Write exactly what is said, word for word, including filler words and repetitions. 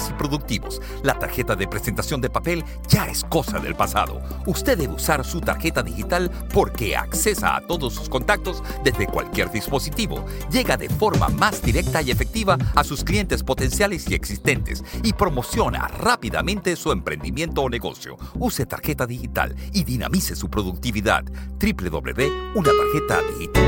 y productivos. La tarjeta de presentación de papel ya es cosa del pasado. Usted debe usar su tarjeta digital porque accesa a todos sus contactos desde cualquier dispositivo. Llega de forma más directa y efectiva a sus clientes potenciales y existentes y promociona rápidamente su emprendimiento o negocio. Use tarjeta digital y dinamice su productividad. doble u doble u doble u punto una tarjeta digital